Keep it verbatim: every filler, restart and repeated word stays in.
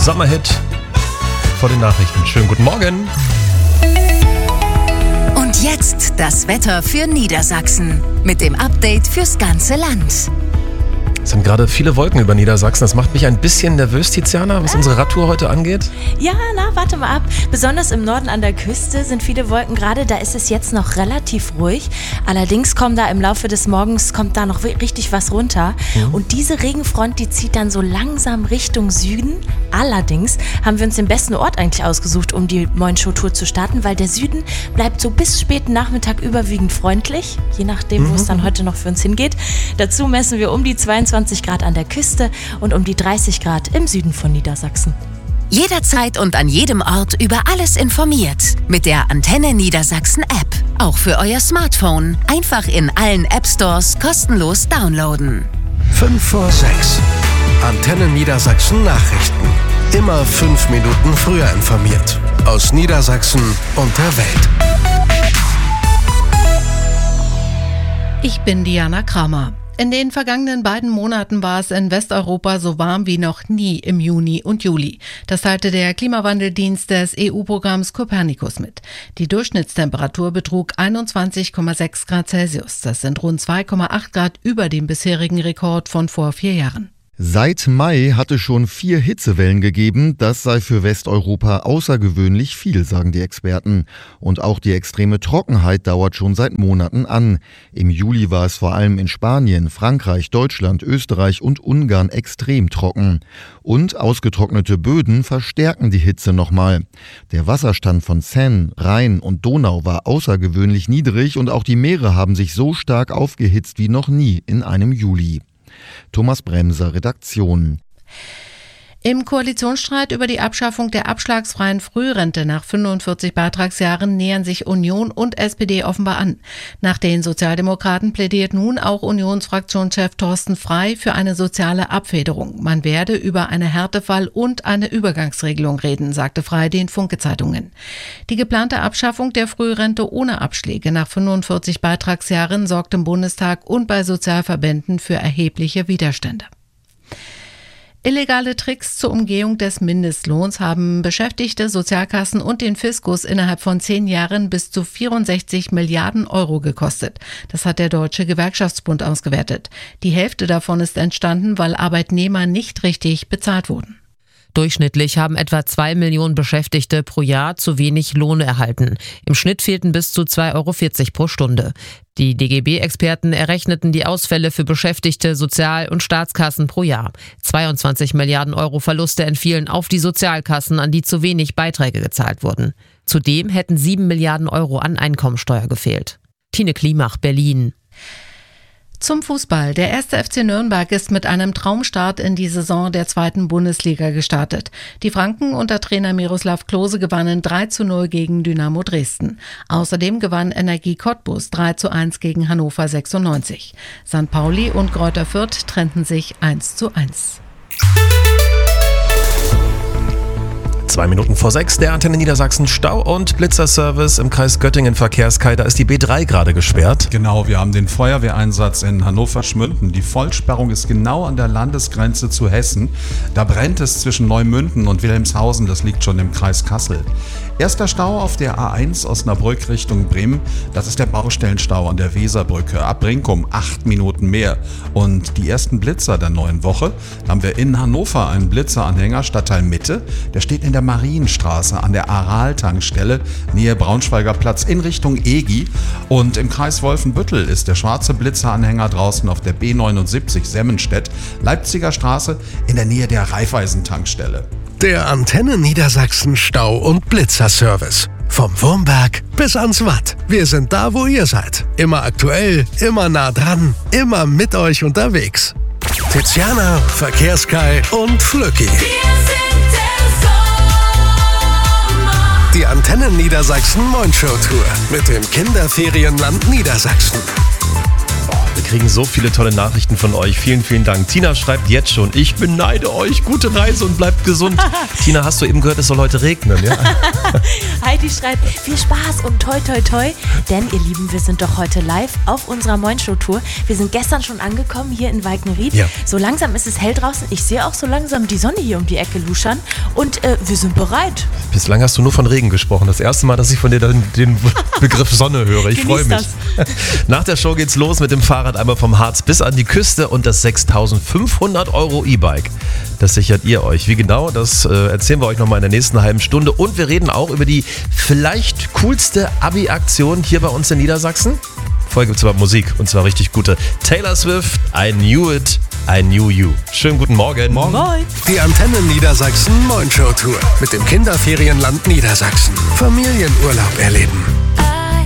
Sommerhit vor den Nachrichten. Schönen guten Morgen. Und jetzt das Wetter für Niedersachsen mit dem Update fürs ganze Land. Es sind gerade viele Wolken über Niedersachsen. Das macht mich ein bisschen nervös, Tiziana, was unsere Radtour heute angeht. Ja, na, warte mal ab. Besonders im Norden an der Küste sind viele Wolken gerade. Da ist es jetzt noch relativ ruhig. Allerdings kommt da im Laufe des Morgens kommt da noch richtig was runter. Mhm. Und diese Regenfront, die zieht dann so langsam Richtung Süden. Allerdings haben wir uns den besten Ort eigentlich ausgesucht, um die Moin-Show-Tour zu starten, weil der Süden bleibt so bis späten Nachmittag überwiegend freundlich, je nachdem, wo mhm. es dann heute noch für uns hingeht. Dazu messen wir um die zweiundzwanzig Grad an der Küste und um die dreißig Grad im Süden von Niedersachsen. Jederzeit und an jedem Ort über alles informiert. Mit der Antenne Niedersachsen App. Auch für euer Smartphone. Einfach in allen App Stores kostenlos downloaden. fünf vor sechs. Antenne Niedersachsen Nachrichten. Immer fünf Minuten früher informiert. Aus Niedersachsen und der Welt. Ich bin Diana Kramer. In den vergangenen beiden Monaten war es in Westeuropa so warm wie noch nie im Juni und Juli. Das teilte der Klimawandeldienst des E U-Programms Copernicus mit. Die Durchschnittstemperatur betrug einundzwanzig Komma sechs Grad Celsius. Das sind rund zwei Komma acht Grad über dem bisherigen Rekord von vor vier Jahren. Seit Mai hatte schon vier Hitzewellen gegeben. Das sei für Westeuropa außergewöhnlich viel, sagen die Experten. Und auch die extreme Trockenheit dauert schon seit Monaten an. Im Juli war es vor allem in Spanien, Frankreich, Deutschland, Österreich und Ungarn extrem trocken. Und ausgetrocknete Böden verstärken die Hitze nochmal. Der Wasserstand von Seine, Rhein und Donau war außergewöhnlich niedrig und auch die Meere haben sich so stark aufgehitzt wie noch nie in einem Juli. Thomas Bremser, Redaktion. Im Koalitionsstreit über die Abschaffung der abschlagsfreien Frührente nach fünfundvierzig Beitragsjahren nähern sich Union und S P D offenbar an. Nach den Sozialdemokraten plädiert nun auch Unionsfraktionschef Thorsten Frey für eine soziale Abfederung. Man werde über eine Härtefall- und eine Übergangsregelung reden, sagte Frey den Funke-Zeitungen. Die geplante Abschaffung der Frührente ohne Abschläge nach fünfundvierzig Beitragsjahren sorgt im Bundestag und bei Sozialverbänden für erhebliche Widerstände. Illegale Tricks zur Umgehung des Mindestlohns haben Beschäftigte, Sozialkassen und den Fiskus innerhalb von zehn Jahren bis zu vierundsechzig Milliarden Euro gekostet. Das hat der Deutsche Gewerkschaftsbund ausgewertet. Die Hälfte davon ist entstanden, weil Arbeitnehmer nicht richtig bezahlt wurden. Durchschnittlich haben etwa zwei Millionen Beschäftigte pro Jahr zu wenig Lohn erhalten. Im Schnitt fehlten bis zu zwei Euro vierzig pro Stunde. Die D G B-Experten errechneten die Ausfälle für Beschäftigte, Sozial- und Staatskassen pro Jahr. zweiundzwanzig Milliarden Euro Verluste entfielen auf die Sozialkassen, an die zu wenig Beiträge gezahlt wurden. Zudem hätten sieben Milliarden Euro an Einkommensteuer gefehlt. Tine Klimach, Berlin. Zum Fußball. Der erste F C Nürnberg ist mit einem Traumstart in die Saison der zweiten Bundesliga gestartet. Die Franken unter Trainer Miroslav Klose gewannen drei zu null gegen Dynamo Dresden. Außerdem gewann Energie Cottbus drei zu eins gegen Hannover sechsundneunzig. Sankt Pauli und Greuther Fürth trennten sich eins zu eins. Zwei Minuten vor sechs, der Antenne Niedersachsen Stau- und Blitzerservice im Kreis Göttingen Verkehrskai. Da ist die B drei gerade gesperrt. Genau, wir haben den Feuerwehreinsatz in Hannover-Schmünden. Die Vollsperrung ist genau an der Landesgrenze zu Hessen. Da brennt es zwischen Neumünden und Wilhelmshausen. Das liegt schon im Kreis Kassel. Erster Stau auf der A eins Osnabrück Richtung Bremen. Das ist der Baustellenstau an der Weserbrücke. Ab Brinkum acht Minuten mehr. Und die ersten Blitzer der neuen Woche. Da haben wir in Hannover einen Blitzeranhänger, Stadtteil Mitte. Der steht in der Marienstraße an der Aral-Tankstelle, Nähe Braunschweiger Platz in Richtung Egi. Und im Kreis Wolfenbüttel ist der schwarze Blitzeranhänger draußen auf der B neunundsiebzig Semmenstedt, Leipziger Straße in der Nähe der Raiffeisen-Tankstelle. Der Antenne Niedersachsen Stau- und Blitzerservice. Vom Wurmberg bis ans Watt. Wir sind da, wo ihr seid. Immer aktuell, immer nah dran, immer mit euch unterwegs. Tiziana, Verkehrskai und Flücki. Die Antenne Niedersachsen Moin-Show-Tour mit dem Kinderferienland Niedersachsen. Oh, wir kriegen so viele tolle Nachrichten von euch. Vielen, vielen Dank. Tina schreibt jetzt schon, ich beneide euch. Gute Reise und bleibt gesund. Tina, hast du eben gehört, es soll heute regnen, ja? Heidi schreibt, viel Spaß und toi, toi, toi. Denn, ihr Lieben, wir sind doch heute live auf unserer Moin-Show-Tour. Wir sind gestern schon angekommen hier in Walkenried. Ja. So langsam ist es hell draußen. Ich sehe auch so langsam die Sonne hier um die Ecke luschern. Und äh, wir sind bereit. Bislang hast du nur von Regen gesprochen. Das erste Mal, dass ich von dir den, den Begriff Sonne höre. Ich freue mich. Das. Nach der Show geht's los mit dem Fahrrad einmal vom Harz bis an die Küste und das sechstausendfünfhundert Euro E-Bike. Das sichert ihr euch. Wie genau, das äh, erzählen wir euch nochmal in der nächsten halben Stunde. Und wir reden auch über die vielleicht coolste Abi-Aktion hier bei uns in Niedersachsen. Vorher gibt es aber Musik und zwar richtig gute. Taylor Swift, I Knew It, I Knew You. Schönen guten Morgen. Morgen. Moin. Die Antenne Niedersachsen Moin Show Tour mit dem Kinderferienland Niedersachsen. Familienurlaub erleben.